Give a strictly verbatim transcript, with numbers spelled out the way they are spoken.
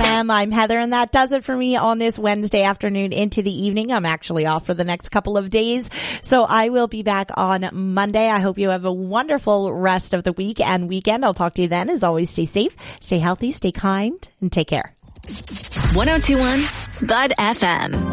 M. I'm Heather, and that does it for me on this Wednesday afternoon into the evening. I'm actually off for the next couple of days, so I will be back on Monday. I hope you have a wonderful rest of the week and weekend. I'll talk to you then. As always, stay safe, stay healthy, stay kind, and take care. one oh two point one Spud F M.